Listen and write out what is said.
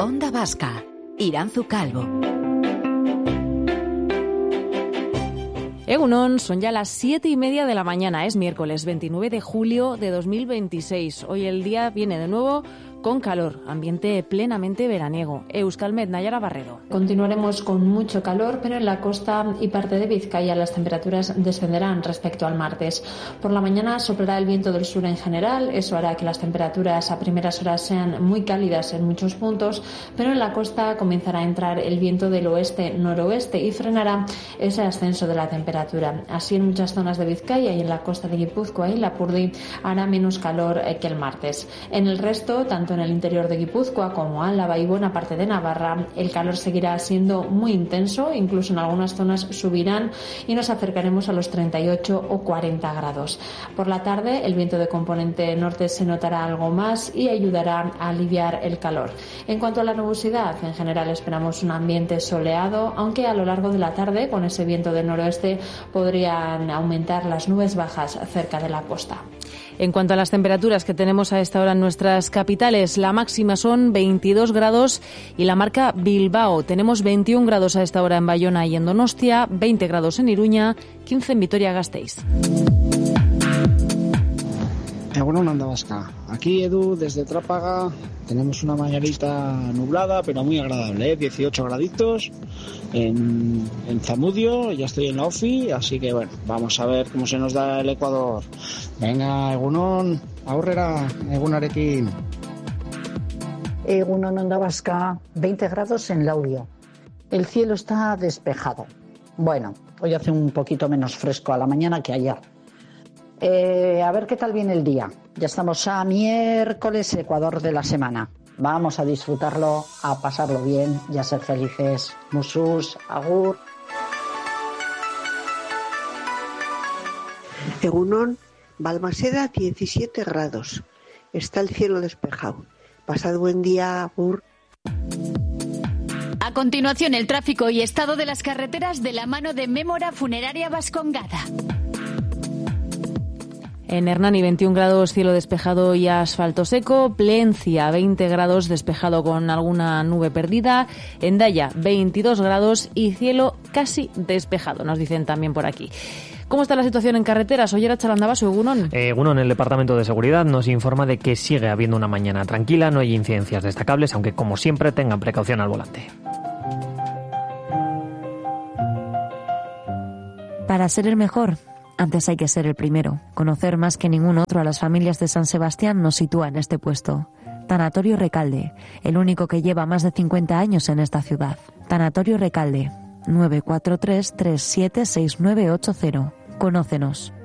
Onda Vasca, Iranzu Calvo. Egunon, son ya las 7:30 de la mañana, es miércoles 29 de julio de 2026. Hoy el día viene de nuevo con calor, ambiente plenamente veraniego. Euskalmet, Nayara Barredo. Continuaremos con mucho calor, pero en la costa y parte de Vizcaya las temperaturas descenderán respecto al martes. Por la mañana soplará el viento del sur en general, eso hará que las temperaturas a primeras horas sean muy cálidas en muchos puntos, pero en la costa comenzará a entrar el viento del oeste-noroeste y frenará ese ascenso de la temperatura. Así en muchas zonas de Vizcaya y en la costa de Guipúzcoa y Lapurdi hará menos calor que el martes. En el resto, tanto en el interior de Guipúzcoa como Álava y buena parte de Navarra, el calor seguirá siendo muy intenso, incluso en algunas zonas subirán y nos acercaremos a los 38 o 40 grados. Por la tarde, el viento de componente norte se notará algo más y ayudará a aliviar el calor. En cuanto a la nubosidad, en general esperamos un ambiente soleado, aunque a lo largo de la tarde, con ese viento del noroeste, podrían aumentar las nubes bajas cerca de la costa. En cuanto a las temperaturas que tenemos a esta hora en nuestras capitales, la máxima son 22 grados y la marca Bilbao. Tenemos 21 grados a esta hora en Bayona y en Donostia, 20 grados en Iruña, 15 en Vitoria-Gasteiz. Bueno, Onda Vasca. Aquí, Edu, desde Trápaga, tenemos una mañanita nublada, pero muy agradable, 18 graditos en Zamudio, ya estoy en la OFI, así que bueno, vamos a ver cómo se nos da el Ecuador. Venga, Egunon, aurrera, Egunarekin. Egunon, Onda Vasca, 20 grados en Laudio. El cielo está despejado. Bueno, hoy hace un poquito menos fresco a la mañana que ayer. A ver qué tal viene el día. Ya estamos a miércoles, Ecuador de la semana. Vamos a disfrutarlo, a pasarlo bien y a ser felices. Musus, agur. Egunon, Balmaseda, 17 grados. Está el cielo despejado. Pasad buen día, agur. A continuación, el tráfico y estado de las carreteras de la mano de Mémora Funeraria Vascongada. En Hernani, 21 grados, cielo despejado y asfalto seco. Plencia, 20 grados, despejado con alguna nube perdida. Hendaya, 22 grados y cielo casi despejado, nos dicen también por aquí. ¿Cómo está la situación en carreteras? Oyer Chalandabasu, Egunon. Egunon, el Departamento de Seguridad nos informa de que sigue habiendo una mañana tranquila, no hay incidencias destacables, aunque como siempre tengan precaución al volante. Para ser el mejor, antes hay que ser el primero. Conocer más que ningún otro a las familias de San Sebastián nos sitúa en este puesto. Tanatorio Recalde, el único que lleva más de 50 años en esta ciudad. Tanatorio Recalde, 943-376980. Conócenos.